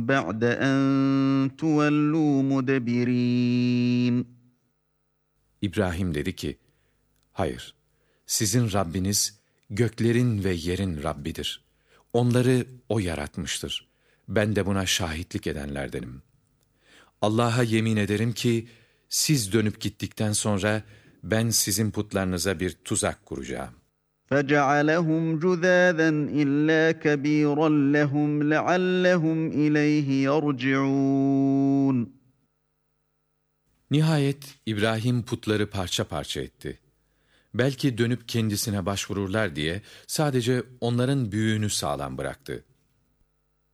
بَعْدَ أَنْ تُوَلُّوا مُدَبِرِينَ. İbrahim dedi ki, hayır, sizin Rabbiniz göklerin ve yerin Rabbidir. Onları O yaratmıştır. Ben de buna şahitlik edenlerdenim. Allah'a yemin ederim ki, siz dönüp gittikten sonra ben sizin putlarınıza bir tuzak kuracağım. فَجَعَلَهُمْ جُذَاذًا إِلَّا كَبِيرًا لَهُمْ لَعَلَّهُمْ إِلَيْهِ يَرْجِعُونَ. Nihayet İbrahim putları parça parça etti. Belki dönüp kendisine başvururlar diye sadece onların büyüğünü sağlam bıraktı.